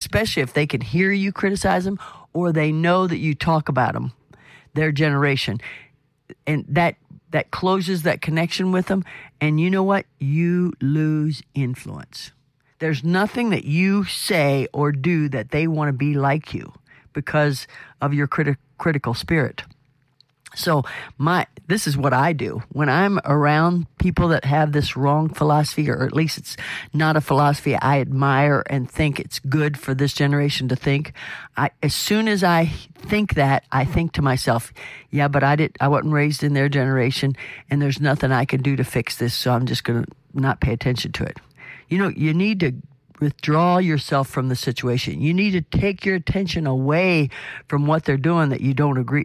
especially if they can hear you criticize them or they know that you talk about them, their generation. And that closes that connection with them. And you know what? You lose influence. There's nothing that you say or do that they want to be like you because of your critical spirit. So this is what I do. When I'm around people that have this wrong philosophy, or at least it's not a philosophy I admire and think it's good for this generation to think, as soon as I think that, I think to myself, yeah, but I wasn't raised in their generation, and there's nothing I can do to fix this, so I'm just going to not pay attention to it. You know, you need to withdraw yourself from the situation. You need to take your attention away from what they're doing that you don't agree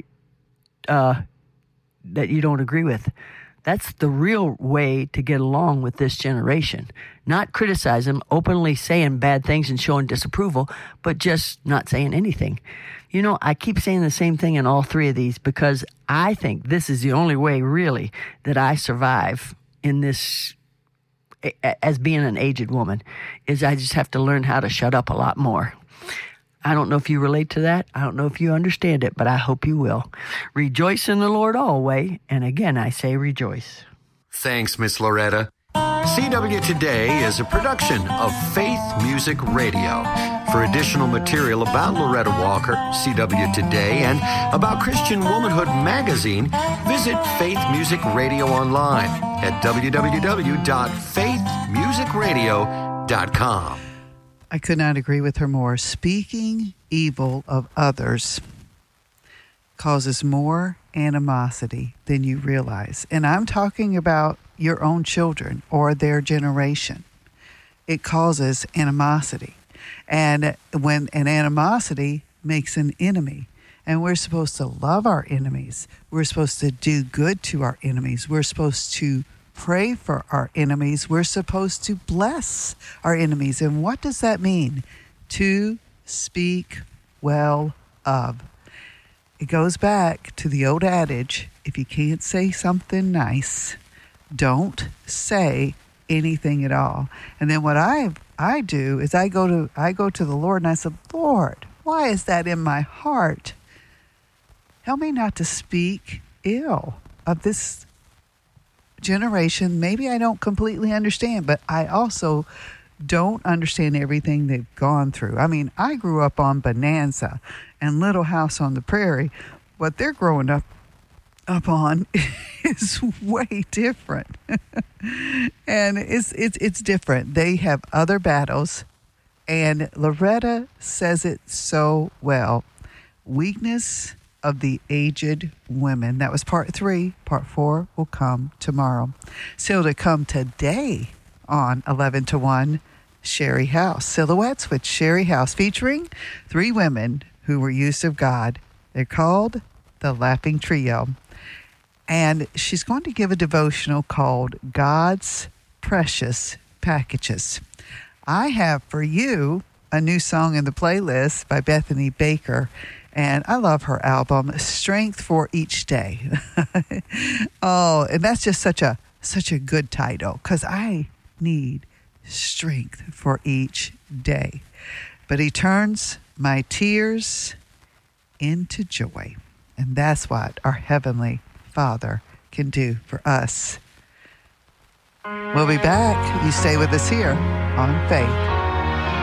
with. That's the real way to get along with this generation. Not criticize them, openly saying bad things and showing disapproval, but just not saying anything. You know, I keep saying the same thing in all three of these because I think this is the only way, really, that I survive in this as being an aged woman, is I just have to learn how to shut up a lot more. I don't know if you relate to that. I don't know if you understand it, but I hope you will. Rejoice in the Lord always. And again, I say rejoice. Thanks, Miss Loretta. CW Today is a production of Faith Music Radio. For additional material about Loretta Walker, CW Today, and about Christian Womanhood Magazine, visit Faith Music Radio online at www.faithmusicradio.com. I could not agree with her more. Speaking evil of others causes more animosity than you realize. And I'm talking about your own children or their generation. It causes animosity. And when an animosity makes an enemy, and we're supposed to love our enemies. We're supposed to do good to our enemies. We're supposed to pray for our enemies. We're supposed to bless our enemies. And what does that mean? To speak well of. It goes back to the old adage, if you can't say something nice, don't say anything at all. And then what I do is I go to the Lord and I said, Lord, why is that in my heart? Help me not to speak ill of this generation. Maybe I don't completely understand, but I also don't understand everything they've gone through. I mean, I grew up on Bonanza and Little House on the Prairie. What they're growing up on is way different. And it's different. They have other battles, and Loretta says it so well. Weakness of the aged women. That was part 3. Part 4 will come tomorrow. Still to come today on 11 to 1, Sherry House. Silhouettes with Sherry House, featuring 3 women who were used of God. They're called the Laughing Trio. And she's going to give a devotional called God's Precious Packages. I have for you a new song in the playlist by Bethany Baker. And I love her album, Strength for Each Day. Oh, and that's just such a good title, because I need strength for each day. But he turns my tears into joy. And that's what our Heavenly Father can do for us. We'll be back. You stay with us here on Faith.